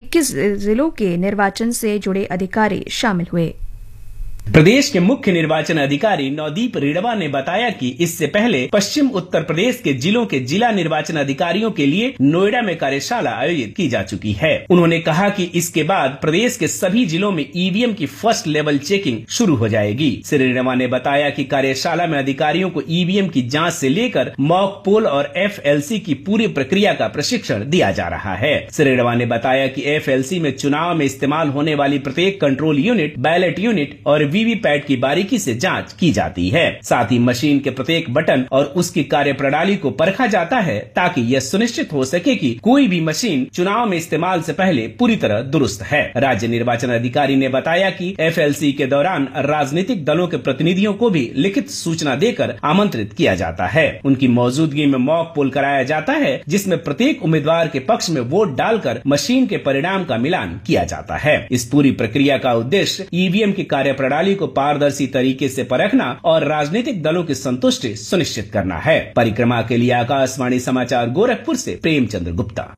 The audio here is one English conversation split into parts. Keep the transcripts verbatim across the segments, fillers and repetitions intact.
इक्कीस जिलों के निर्वाचन से जुड़े अधिकारी शामिल हुए। प्रदेश के मुख्य निर्वाचन अधिकारी नवदीप रेडवा ने बताया कि इससे पहले पश्चिम उत्तर प्रदेश के जिलों के जिला निर्वाचन अधिकारियों के लिए नोएडा में कार्यशाला आयोजित की जा चुकी है। उन्होंने कहा कि इसके बाद प्रदेश के सभी जिलों में ईवीएम की फर्स्ट लेवल चेकिंग शुरू हो जाएगी। श्री रेडवा ने बताया कि कार्यशाला में अधिकारियों को ईवीएम की जांच से लेकर मॉक पोल और एफएलसी की पूरी प्रक्रिया का प्रशिक्षण दिया जा रहा है। श्री रेडवा ने बताया कि एफएलसी में चुनाव में इस्तेमाल होने वाली प्रत्येक कंट्रोल यूनिट, बैलेट यूनिट और वीवीपैट की बारीकी से जांच की जाती है। साथ ही मशीन के प्रत्येक बटन और उसकी कार्य प्रणाली को परखा जाता है ताकि यह सुनिश्चित हो सके कि कोई भी मशीन चुनाव में इस्तेमाल से पहले पूरी तरह दुरुस्त है। राज्य निर्वाचन अधिकारी ने बताया कि एफएलसी के दौरान राजनीतिक दलों के प्रतिनिधियों को भी लिखित सूचना देकर आमंत्रित किया जाता है। उनकी मौजूदगी में मॉक पोल कराया जाता है, जिसमें प्रत्येक उम्मीदवार के पक्ष में वोट डालकर मशीन के परिणाम का मिलान किया जाता है। इस पूरी प्रक्रिया का उद्देश्य ईवीएम की कार्य प्रणाली को पारदर्शी तरीके से परखना और राजनीतिक दलों की संतुष्टि सुनिश्चित करना है। परिक्रमा के लिए आकाशवाणी समाचार गोरखपुर से प्रेमचंद्र गुप्ता।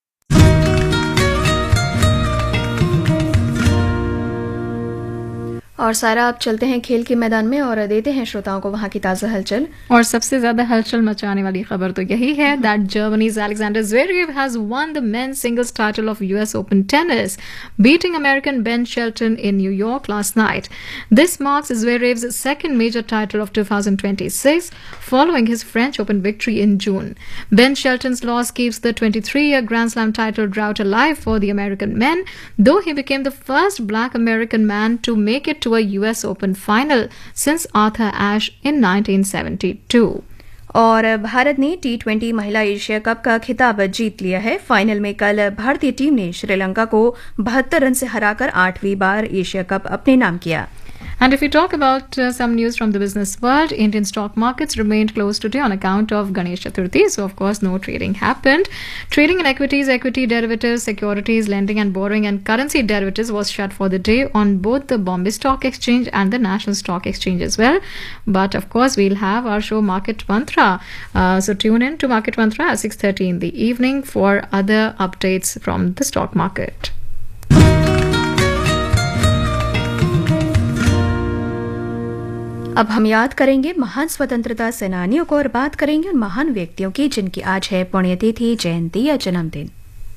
और सारा आप चलते हैं खेल के मैदान में और देते हैं श्रोताओं को वहां की ताजा हलचल। और सबसे ज्यादा हलचल मचाने वाली खबर तो यही है that Germany's Alexander Zverev has won the men's singles title of U S Open tennis, beating American Ben Shelton in New York last night. This marks Zverev's second major title of two thousand twenty-six, following his French Open victory in June. Ben Shelton's loss keeps the twenty-three-year Grand Slam title drought alive for the American men, though he became the first black American man to make it to a U S Open final since Arthur Ashe in nineteen seventy-two. और भारत ने T twenty महिला Asia cup का खिताब जीत लिया है। Final में कल भारतीय टीम ने श्रीलंका को बहत्तर रन से हराकर आठवीं बार एशिया कप अपने नाम किया। And if we talk about uh, some news from the business world, Indian stock markets remained closed today on account of Ganesh Chaturthi. So, of course, no trading happened. Trading in equities, equity derivatives, securities, lending and borrowing and currency derivatives was shut for the day on both the Bombay Stock Exchange and the National Stock Exchange as well. But, of course, we'll have our show Market Mantra. Uh, so, tune in to Market Mantra at six thirty in the evening for other updates from the stock market. अब हम याद करेंगे महान स्वतंत्रता सेनानियों को और बात करेंगे उन महान व्यक्तियों की जिनकी आज है पुण्यतिथि, जयंती या जन्मदिन।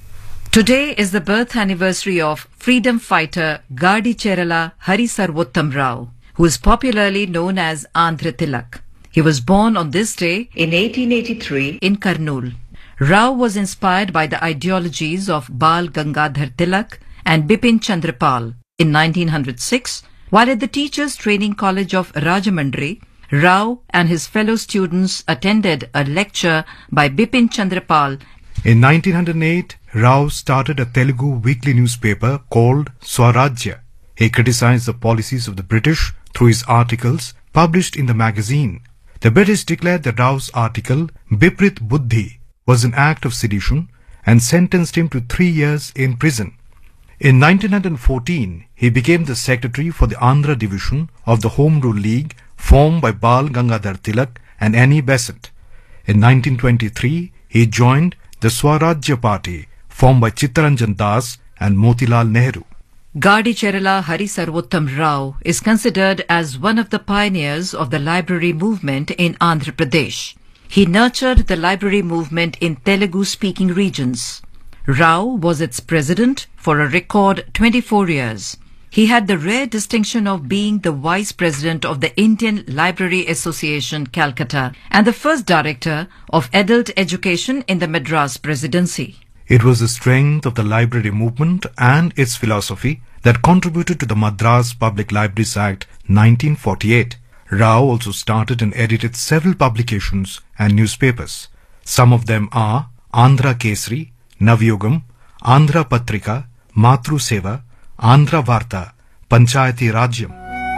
Today is the birth anniversary of freedom fighter Gadi Cherala Hari Sarvottam Rao, who is popularly known as Andhra Tilak. He was born on this day in eighteen eighty-three in Kurnool. Rao was inspired by the ideologies of Bal Gangadhar Tilak and Bipin Chandra Pal. In nineteen oh six, while at the Teachers Training College of Rajamundry, Rao and his fellow students attended a lecture by Bipin Chandra Pal. In nineteen oh eight, Rao started a Telugu weekly newspaper called Swarajya. He criticized the policies of the British through his articles published in the magazine. The British declared that Rao's article, Biprit Buddhi, was an act of sedition and sentenced him to three years in prison. In nineteen fourteen, he became the secretary for the Andhra division of the Home Rule League formed by Bal Gangadhar Tilak and Annie Besant. In nineteen twenty-three, he joined the Swarajya Party formed by Chittaranjan Das and Motilal Nehru. Gadi Cherala Hari Sarvottam Rao is considered as one of the pioneers of the library movement in Andhra Pradesh. He nurtured the library movement in Telugu-speaking regions. Rao was its president for a record twenty-four years. He had the rare distinction of being the vice president of the Indian Library Association, Calcutta, and the first director of adult education in the Madras Presidency. It was the strength of the library movement and its philosophy that contributed to the Madras Public Libraries Act nineteen forty-eight. Rao also started and edited several publications and newspapers. Some of them are Andhra Kesari, Navyugam, Andhra Patrika, Matru Seva, Andhra Varta, Panchayati Rajyam.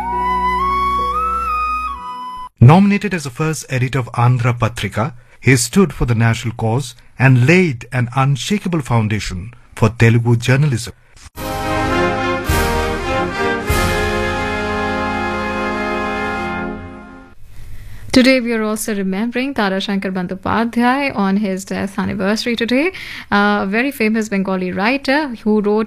Nominated as the first editor of Andhra Patrika, he stood for the national cause and laid an unshakable foundation for Telugu journalism. Today we are also remembering Tara Shankar Bandyopadhyay on his death anniversary today. Uh, a very famous Bengali writer who wrote